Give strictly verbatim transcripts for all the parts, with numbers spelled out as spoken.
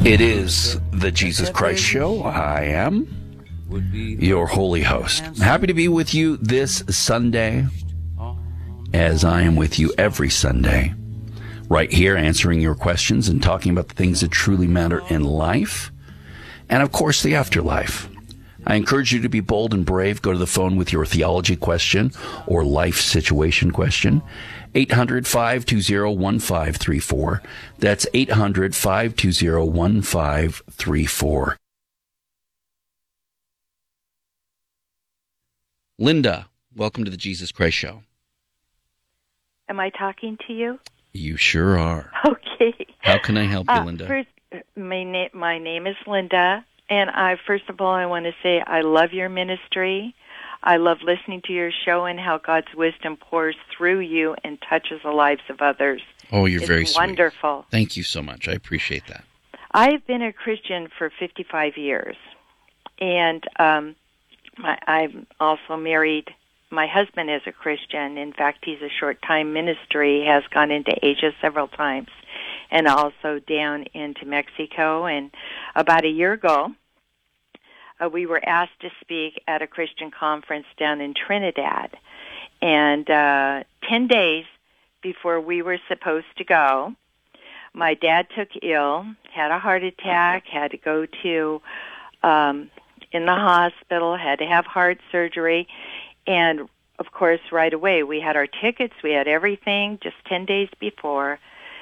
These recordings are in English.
It is the Jesus Christ Show. I am your holy host. Happy to be with you this Sunday, as I am with you every Sunday, right here answering your questions and talking about the things that truly matter in life, and of course the afterlife. I encourage you to be bold and brave. Go to the phone with your theology question or life situation question. eight hundred, five two zero, one five three four. That's eight hundred, five two zero, one five three four. Linda, welcome to the Jesus Christ Show. Am I talking to you? You sure are. Okay. How can I help you, uh, Linda? First, my, na- my name is Linda, and I first of all, I want to say I love your ministry. I love listening to your show and how God's wisdom pours through you and touches the lives of others. Oh, you're it's very sweet. Wonderful. Thank you so much. I appreciate that. I've been a Christian for fifty-five years, and um, my, I'm also married. My husband is a Christian. In fact, he's a short-time ministry, has gone into Asia several times, and also down into Mexico. And about a year ago, uh, we were asked to speak at a Christian conference down in Trinidad. And uh, ten days before we were supposed to go, my dad took ill, had a heart attack, had to go to um, in the hospital, had to have heart surgery. And, of course, right away, we had our tickets, we had everything just ten days before.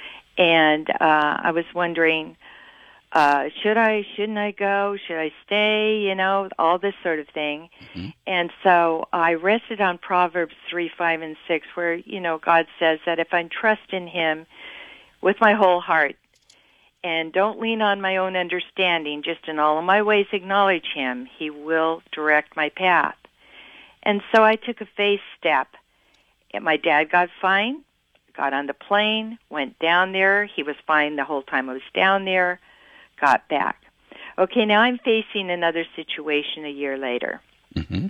And uh, I was wondering, uh, should I, shouldn't I go? Should I stay? You know, all this sort of thing. Mm-hmm. And so I rested on Proverbs three, five, and six, where, you know, God says that if I trust in Him with my whole heart and don't lean on my own understanding, just in all of my ways acknowledge Him, He will direct my path. And so I took a faith step. And my dad got fine, got on the plane, went down there. He was fine the whole time I was down there, got back. Okay, now I'm facing another situation a year later. Mm-hmm.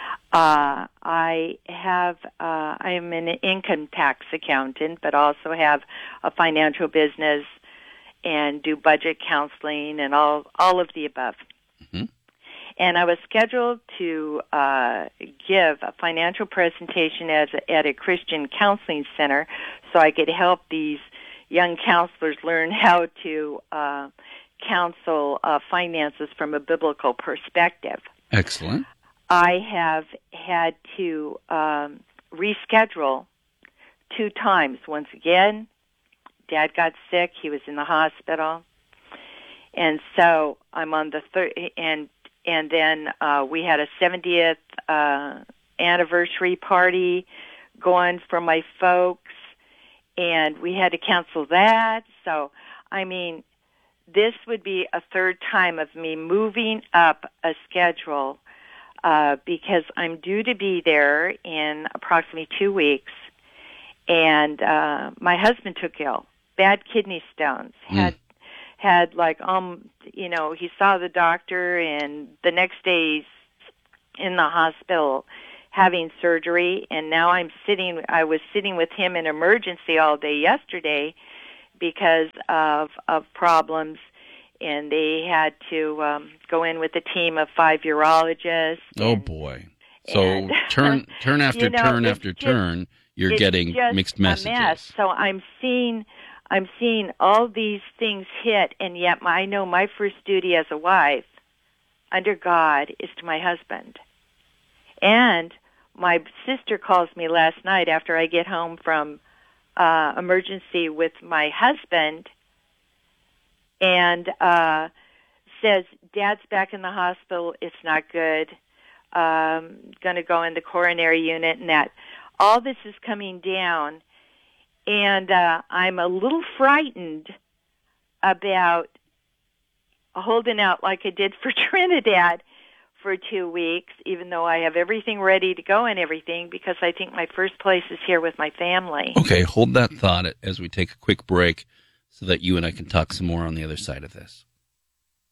Uh, I have, uh, I am an income tax accountant, but also have a financial business and do budget counseling and all, all of the above. Mm-hmm. And I was scheduled to uh, give a financial presentation as a, at a Christian counseling center so I could help these young counselors learn how to uh, counsel uh, finances from a biblical perspective. Excellent. I have had to um, reschedule two times. Once again, Dad got sick. He was in the hospital. And so I'm on the third, and And then uh, we had a seventieth uh, anniversary party going for my folks, and we had to cancel that. So, I mean, this would be a third time of me moving up a schedule uh, because I'm due to be there in approximately two weeks. And uh, my husband took ill, bad kidney stones, had mm. had like, um, you know, he saw the doctor, and the next day he's in the hospital having surgery, and now I'm sitting, I was sitting with him in emergency all day yesterday because of, of problems, and they had to um, go in with a team of five urologists. Oh, and, boy. So and, turn turn after you know, turn after just, turn, you're it's getting just mixed messages. A mess. So I'm seeing... I'm seeing all these things hit, and yet my, I know my first duty as a wife under God is to my husband. And my sister calls me last night after I get home from uh, emergency with my husband and uh, says, Dad's back in the hospital. It's not good. Um, going to go in the coronary unit and that. All this is coming down. And uh, I'm a little frightened about holding out like I did for Trinidad for two weeks, even though I have everything ready to go and everything, because I think my first place is here with my family. Okay, hold that thought as we take a quick break so that you and I can talk some more on the other side of this.